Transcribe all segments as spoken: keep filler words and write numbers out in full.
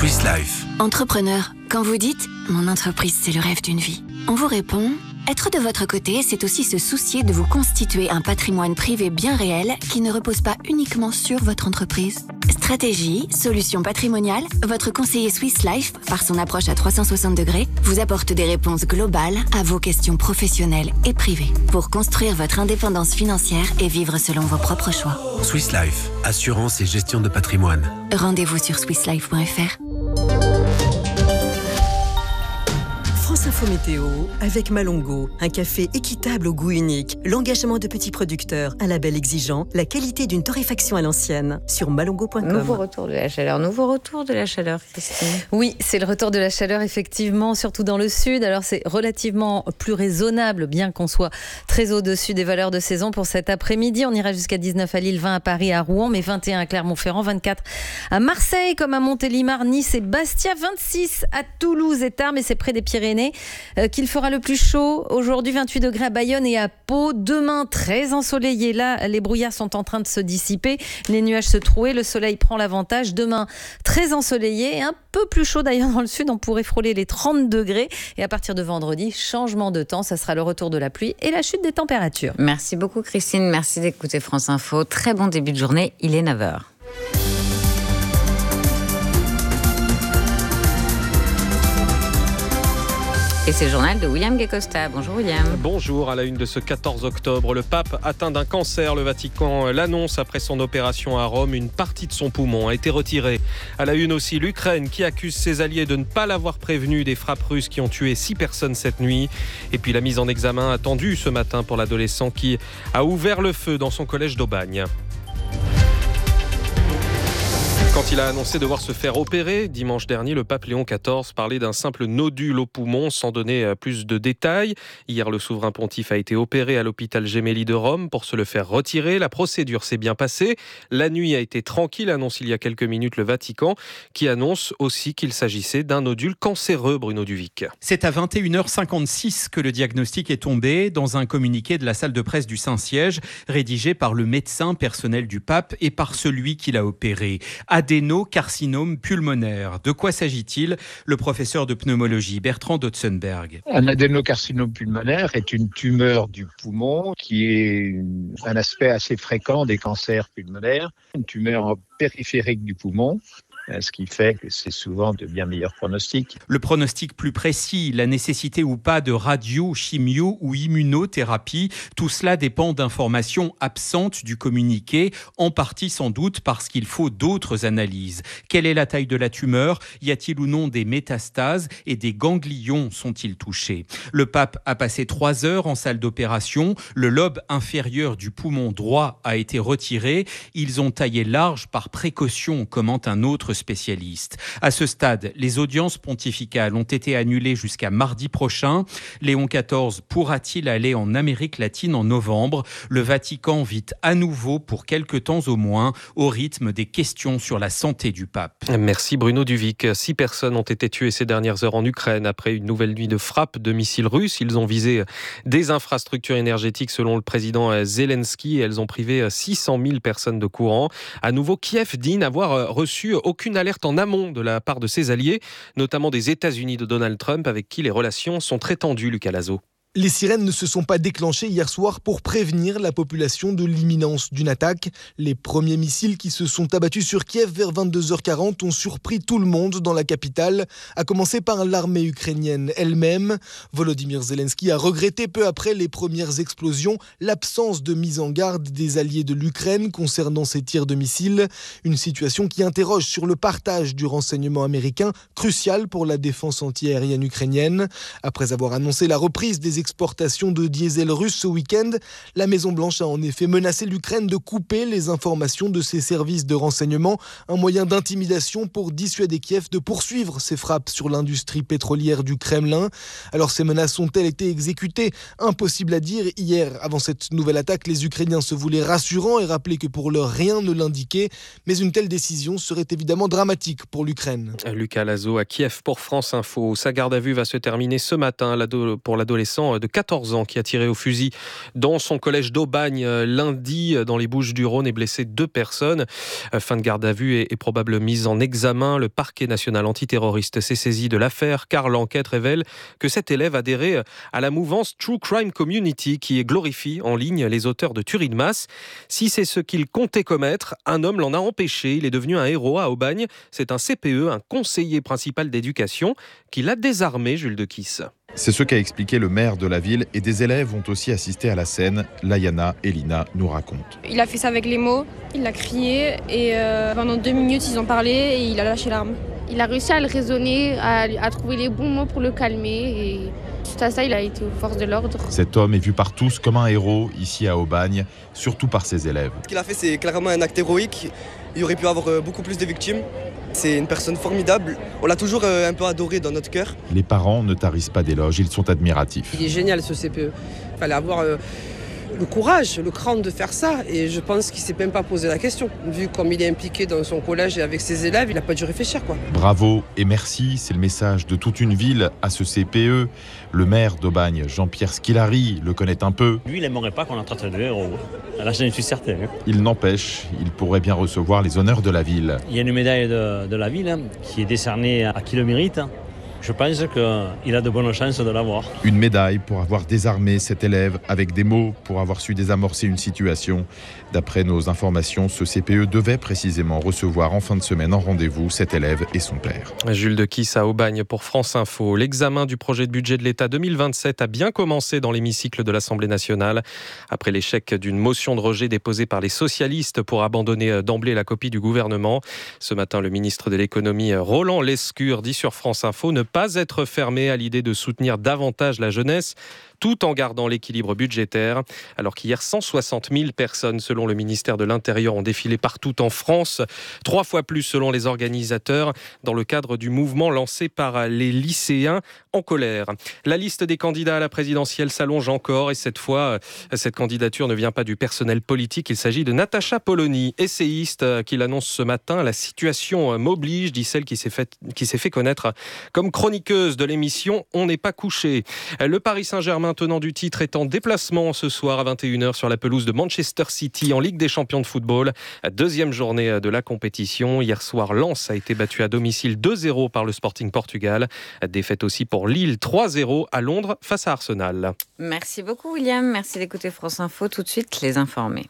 Swiss Life. Entrepreneur, quand vous dites « mon entreprise, c'est le rêve d'une vie », on vous répond « être de votre côté, c'est aussi se soucier de vous constituer un patrimoine privé bien réel qui ne repose pas uniquement sur votre entreprise ». Stratégie, solutions patrimoniales, votre conseiller Swiss Life, par son approche à trois cent soixante degrés, vous apporte des réponses globales à vos questions professionnelles et privées pour construire votre indépendance financière et vivre selon vos propres choix. Swiss Life, assurance et gestion de patrimoine. Rendez-vous sur swiss life point f r. France Info Météo avec Malongo, un café équitable au goût unique, l'engagement de petits producteurs, un label exigeant, la qualité d'une torréfaction à l'ancienne. Sur malongo point com. Nouveau retour de la chaleur, nouveau retour de la chaleur, Christine. Oui, c'est le retour de la chaleur, effectivement, surtout dans le sud. Alors c'est relativement plus raisonnable, bien qu'on soit très au-dessus des valeurs de saison pour cet après-midi. On ira jusqu'à dix-neuf à Lille, vingt à Paris, à Rouen, mais vingt et un à Clermont-Ferrand, vingt-quatre à Marseille, comme à Montélimar, Nice et Bastia, vingt-six à Toulouse et Tarbes, et c'est près des Pyrénées euh, qu'il fera le plus chaud. Aujourd'hui, vingt-huit degrés à Bayonne et à Pau. Demain, très ensoleillé. Là, les brouillards sont en train de se dissiper, les nuages se trouer, le soleil prend l'avantage. Demain, très ensoleillé et un peu plus chaud d'ailleurs dans le sud. On pourrait frôler les trente degrés. Et à partir de vendredi, changement de temps. Ça sera le retour de la pluie et la chute des températures. Merci beaucoup, Christine. Merci d'écouter France Info. Très bon début de journée. Il est neuf heures. Et c'est le journal de William Guécosta. Bonjour William. Bonjour. À la une de ce quatorze octobre, le pape atteint d'un cancer. Le Vatican l'annonce après son opération à Rome. Une partie de son poumon a été retirée. À la une aussi, l'Ukraine qui accuse ses alliés de ne pas l'avoir prévenu des frappes russes qui ont tué six personnes cette nuit. Et puis la mise en examen attendue ce matin pour l'adolescent qui a ouvert le feu dans son collège d'Aubagne. Quand il a annoncé devoir se faire opérer, dimanche dernier, le pape Léon quatorze parlait d'un simple nodule au poumon sans donner plus de détails. Hier, le souverain pontife a été opéré à l'hôpital Gemelli de Rome pour se le faire retirer. La procédure s'est bien passée. La nuit a été tranquille, annonce il y a quelques minutes le Vatican, qui annonce aussi qu'il s'agissait d'un nodule cancéreux, Bruno Duvic. C'est à vingt et une heures cinquante-six que le diagnostic est tombé dans un communiqué de la salle de presse du Saint-Siège, rédigé par le médecin personnel du pape et par celui qui l'a opéré. Adénocarcinome pulmonaire. De quoi s'agit-il ? Le professeur de pneumologie Bertrand Dotzenberg. Un adénocarcinome pulmonaire est une tumeur du poumon qui est un aspect assez fréquent des cancers pulmonaires, une tumeur périphérique du poumon, ce qui fait que c'est souvent de bien meilleurs pronostics. Le pronostic plus précis, la nécessité ou pas de radio, chimio ou immunothérapie, tout cela dépend d'informations absentes du communiqué, en partie sans doute parce qu'il faut d'autres analyses. Quelle est la taille de la tumeur ? Y a-t-il ou non des métastases et des ganglions sont-ils touchés ? Le pape a passé trois heures en salle d'opération. Le lobe inférieur du poumon droit a été retiré. Ils ont taillé large par précaution, commente un autre spécialistes. À ce stade, les audiences pontificales ont été annulées jusqu'à mardi prochain. Léon quatorze pourra-t-il aller en Amérique latine en novembre ? Le Vatican vit à nouveau, pour quelque temps au moins, au rythme des questions sur la santé du pape. Merci Bruno Duvic. Six personnes ont été tuées ces dernières heures en Ukraine après une nouvelle nuit de frappes de missiles russes. Ils ont visé des infrastructures énergétiques selon le président Zelensky et elles ont privé six cent mille personnes de courant. À nouveau, Kiev dit n'avoir reçu aucune Aucune alerte en amont de la part de ses alliés, notamment des États-Unis de Donald Trump, avec qui les relations sont très tendues, Lucas Lazo. Les sirènes ne se sont pas déclenchées hier soir pour prévenir la population de l'imminence d'une attaque. Les premiers missiles qui se sont abattus sur Kiev vers vingt-deux heures quarante ont surpris tout le monde dans la capitale, à commencer par l'armée ukrainienne elle-même. Volodymyr Zelensky a regretté peu après les premières explosions l'absence de mise en garde des alliés de l'Ukraine concernant ces tirs de missiles. Une situation qui interroge sur le partage du renseignement américain, crucial pour la défense antiaérienne ukrainienne. Après avoir annoncé la reprise des exportations de diesel russe ce week-end, la Maison-Blanche a en effet menacé l'Ukraine de couper les informations de ses services de renseignement, un moyen d'intimidation pour dissuader Kiev de poursuivre ses frappes sur l'industrie pétrolière du Kremlin. Alors ces menaces ont-elles été exécutées ? Impossible à dire. Hier, avant cette nouvelle attaque, les Ukrainiens se voulaient rassurants et rappelaient que pour l'heure rien ne l'indiquait. Mais une telle décision serait évidemment dramatique pour l'Ukraine. Lucas Lazo à Kiev pour France Info. Sa garde à vue va se terminer ce matin pour l'adolescent enfant de quatorze ans qui a tiré au fusil dans son collège d'Aubagne lundi dans les Bouches-du-Rhône et blessé deux personnes. Fin de garde à vue et, et probable mise en examen. Le parquet national antiterroriste s'est saisi de l'affaire car l'enquête révèle que cet élève adhérait à la mouvance True Crime Community qui glorifie en ligne les auteurs de tueries de masse. Si c'est ce qu'il comptait commettre, un homme l'en a empêché. Il est devenu un héros à Aubagne. C'est un C P E, un conseiller principal d'éducation, qui l'a désarmé, Jules de Kiss. C'est ce qu'a expliqué le maire de la ville et des élèves ont aussi assisté à la scène. Layana et Lina nous racontent. Il a fait ça avec les mots, il a crié et euh, pendant deux minutes ils ont parlé et il a lâché l'arme. Il a réussi à le raisonner, à, à trouver les bons mots pour le calmer et suite à ça il a été aux forces de l'ordre. Cet homme est vu par tous comme un héros ici à Aubagne, surtout par ses élèves. Ce qu'il a fait c'est clairement un acte héroïque, il y aurait pu avoir beaucoup plus de victimes. C'est une personne formidable, on l'a toujours un peu adoré dans notre cœur. Les parents ne tarissent pas d'éloges, ils sont admiratifs. Il est génial ce C P E, il fallait avoir euh, le courage, le cran de faire ça et je pense qu'il ne s'est même pas posé la question. Vu comme il est impliqué dans son collège et avec ses élèves, il n'a pas dû réfléchir, quoi. Bravo et merci, c'est le message de toute une ville à ce C P E. Le maire d'Aubagne, Jean-Pierre Schilari, le connaît un peu. Lui, il n'aimerait pas qu'on en traite de héros. Là, j'en suis certain. Il n'empêche, il pourrait bien recevoir les honneurs de la ville. Il y a une médaille de, de la ville hein, qui est décernée à qui le mérite. Je pense qu'il a de bonnes chances de l'avoir. Une médaille pour avoir désarmé cet élève avec des mots, pour avoir su désamorcer une situation. D'après nos informations, ce C P E devait précisément recevoir en fin de semaine en rendez-vous cet élève et son père. Jules de Kiss à Aubagne pour France Info. L'examen du projet de budget de l'État deux mille vingt-sept a bien commencé dans l'hémicycle de l'Assemblée nationale. Après l'échec d'une motion de rejet déposée par les socialistes pour abandonner d'emblée la copie du gouvernement. Ce matin, le ministre de l'économie Roland Lescure dit sur France Info ne pas être fermé à l'idée de soutenir davantage la jeunesse, tout en gardant l'équilibre budgétaire. Alors qu'hier, cent soixante mille personnes, selon le ministère de l'Intérieur, ont défilé partout en France. Trois fois plus selon les organisateurs, dans le cadre du mouvement lancé par les lycéens en colère. La liste des candidats à la présidentielle s'allonge encore et cette fois, cette candidature ne vient pas du personnel politique. Il s'agit de Natacha Polony, essayiste, qui l'annonce ce matin. La situation m'oblige, dit celle qui s'est fait, qui s'est fait connaître comme chroniqueuse de l'émission On n'est pas couché. Le Paris Saint-Germain, tenant du titre, est en déplacement ce soir à vingt et une heures sur la pelouse de Manchester City en Ligue des champions de football. Deuxième journée de la compétition. Hier soir, Lens a été battu à domicile deux zéro par le Sporting Portugal. Défaite aussi pour Lille trois zéro à Londres face à Arsenal. Merci beaucoup William, merci d'écouter France Info. Tout de suite, les informés.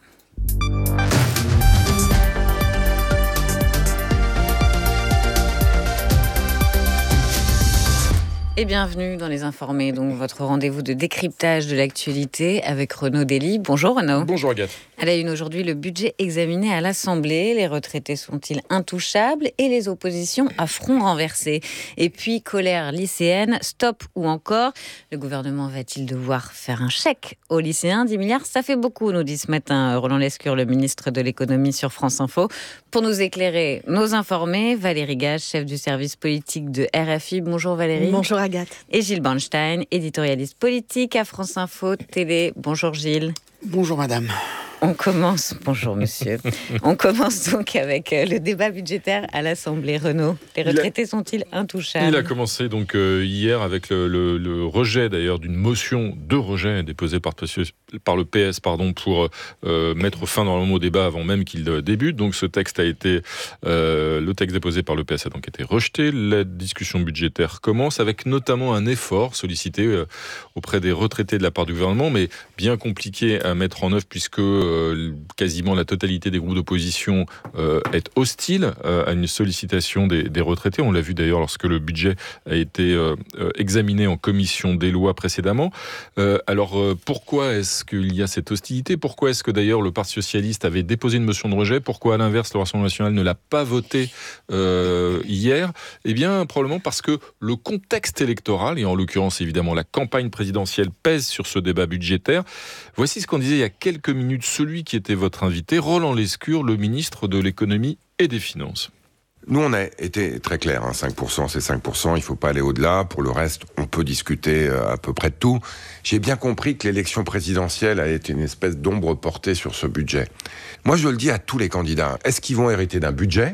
Et bienvenue dans Les Informés, donc votre rendez-vous de décryptage de l'actualité avec Renaud Dely. Bonjour Renaud. Bonjour Agathe. À la une aujourd'hui, le budget examiné à l'Assemblée. Les retraités sont-ils intouchables et les oppositions à front renversé? Et puis, colère lycéenne, stop ou encore? Le gouvernement va-t-il devoir faire un chèque aux lycéens? dix milliards, ça fait beaucoup, nous dit ce matin Roland Lescure, le ministre de l'économie sur France Info. Pour nous éclairer, nos informés, Valérie Gage, chef du service politique de R F I. Bonjour Valérie. Bonjour Agathe. Et Gilles Bernstein, éditorialiste politique à France Info Télé. Bonjour Gilles. Bonjour madame. On commence, bonjour monsieur, on commence donc avec le débat budgétaire à l'Assemblée. Renaud, les retraités a, sont-ils intouchables? Il a commencé donc euh, hier avec le, le, le rejet d'ailleurs d'une motion de rejet déposée par, par le P S pardon, pour euh, mettre fin normalement au débat avant même qu'il débute. Donc ce texte a été, euh, le texte déposé par le P S a donc été rejeté. La discussion budgétaire commence avec notamment un effort sollicité euh, auprès des retraités de la part du gouvernement, mais bien compliqué à mettre en œuvre puisque Euh, quasiment la totalité des groupes d'opposition euh, est hostile euh, à une sollicitation des, des retraités. On l'a vu d'ailleurs lorsque le budget a été euh, examiné en commission des lois précédemment. Euh, alors euh, pourquoi est-ce qu'il y a cette hostilité? Pourquoi est-ce que d'ailleurs le Parti Socialiste avait déposé une motion de rejet? Pourquoi à l'inverse le Rassemblement National ne l'a pas voté euh, hier? Eh bien probablement parce que le contexte électoral, et en l'occurrence évidemment la campagne présidentielle, pèse sur ce débat budgétaire. Voici ce qu'on disait il y a quelques minutes celui qui était votre invité, Roland Lescure, le ministre de l'économie et des finances. Nous, on a été très clair, hein, cinq pour cent c'est cinq pour cent, il ne faut pas aller au-delà. Pour le reste, on peut discuter à peu près de tout. J'ai bien compris que l'élection présidentielle a été une espèce d'ombre portée sur ce budget. Moi, je le dis à tous les candidats, est-ce qu'ils vont hériter d'un budget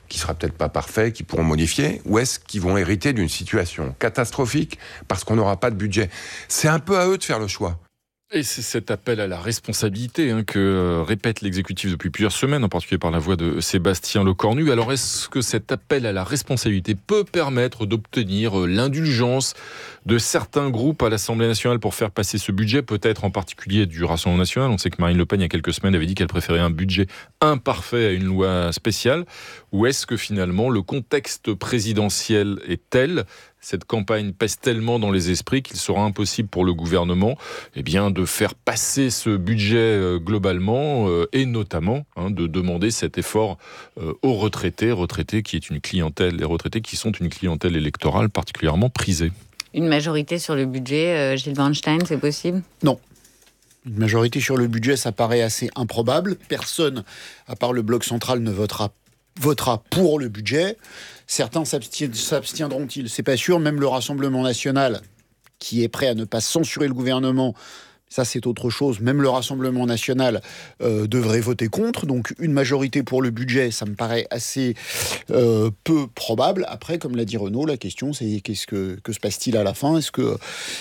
qui sera peut-être pas parfait, qui pourront modifier, ou est-ce qu'ils vont hériter d'une situation catastrophique parce qu'on n'aura pas de budget? C'est un peu à eux de faire le choix. Et c'est cet appel à la responsabilité hein, que euh, répète l'exécutif depuis plusieurs semaines, en particulier par la voix de Sébastien Lecornu. Alors est-ce que cet appel à la responsabilité peut permettre d'obtenir euh, l'indulgence de certains groupes à l'Assemblée nationale pour faire passer ce budget, peut-être en particulier du Rassemblement national? On sait que Marine Le Pen, il y a quelques semaines, avait dit qu'elle préférait un budget imparfait à une loi spéciale. Ou est-ce que finalement le contexte présidentiel est tel, cette campagne pèse tellement dans les esprits qu'il sera impossible pour le gouvernement eh bien, de faire passer ce budget euh, globalement euh, et notamment hein, de demander cet effort euh, aux retraités, retraités qui est une clientèle, les retraités qui sont une clientèle électorale particulièrement prisée. Une majorité sur le budget, euh, Gilles Bernstein, c'est possible ? Non. Une majorité sur le budget, ça paraît assez improbable. Personne, à part le bloc central, ne votera votera pour le budget. Certains s'abstien- s'abstiendront-ils ? C'est pas sûr. Même le Rassemblement national, qui est prêt à ne pas censurer le gouvernement, ça c'est autre chose. Même le Rassemblement national euh, devrait voter contre. Donc une majorité pour le budget, ça me paraît assez euh, peu probable. Après, comme l'a dit Renaud, la question c'est qu'est-ce que, que se passe-t-il à la fin ? Est-ce que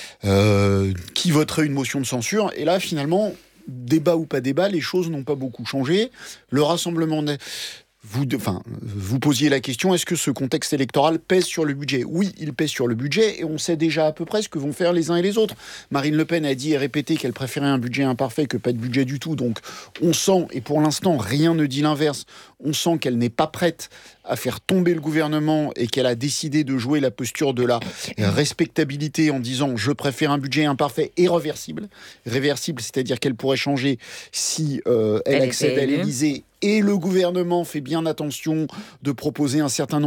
euh, qui voterait une motion de censure ? Et là, finalement, débat ou pas débat, les choses n'ont pas beaucoup changé. Le Rassemblement national Vous, enfin, vous posiez la question, est-ce que ce contexte électoral pèse sur le budget ? Oui, il pèse sur le budget et on sait déjà à peu près ce que vont faire les uns et les autres. Marine Le Pen a dit et répété qu'elle préférait un budget imparfait que pas de budget du tout. Donc on sent, et pour l'instant rien ne dit l'inverse, on sent qu'elle n'est pas prête à faire tomber le gouvernement et qu'elle a décidé de jouer la posture de la respectabilité en disant je préfère un budget imparfait et réversible. Réversible, c'est-à-dire qu'elle pourrait changer si euh, elle, elle accède à l'Élysée et le gouvernement fait bien attention de proposer un certain nombre